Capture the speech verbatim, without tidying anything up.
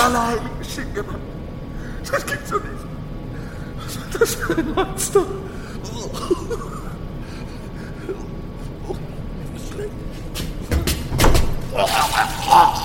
allerheiligen Schinken gemacht. Das gibt's doch nicht. Was war das für ein Monster?